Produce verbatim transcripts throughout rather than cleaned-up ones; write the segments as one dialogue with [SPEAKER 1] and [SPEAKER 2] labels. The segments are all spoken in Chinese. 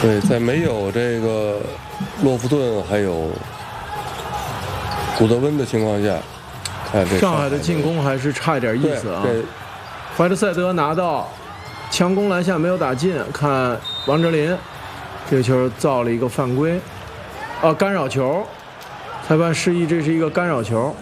[SPEAKER 1] 对，在没有这个洛夫顿还有古德温的情况下，看这
[SPEAKER 2] 上海的进攻还是差一点意思啊。怀特塞德拿到强攻篮下没有打进，看王哲林这个球造了一个犯规，啊，干扰球，裁判示意这是一个干扰球。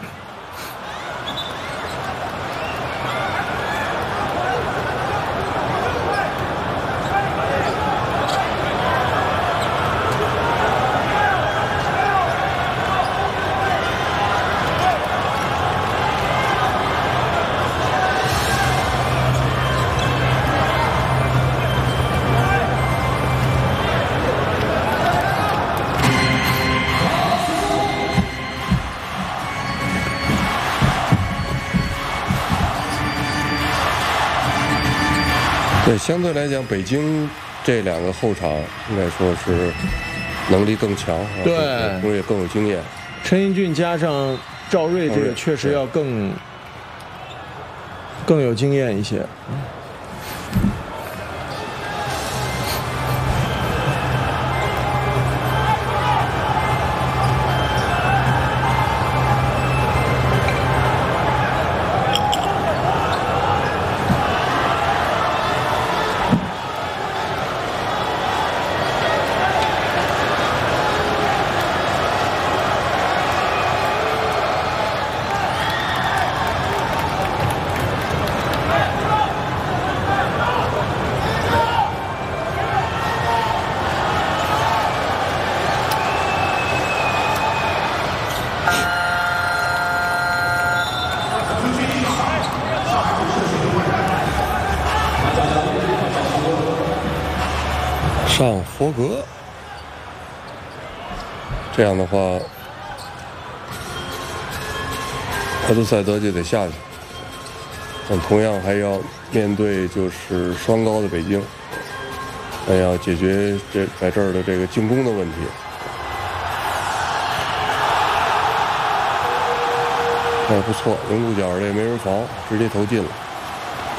[SPEAKER 1] 对，相对来讲，北京这两个后场应该说是能力更强，
[SPEAKER 2] 对，
[SPEAKER 1] 而且更有经验。
[SPEAKER 2] 陈英俊加上赵睿，这个确实要更更有经验一些。
[SPEAKER 1] 上佛格，这样的话，怀特塞德就得下去。但同样还要面对就是双高的北京，还要解决这在这儿的这个进攻的问题。哎，不错，零度角这也没人防，直接投进了。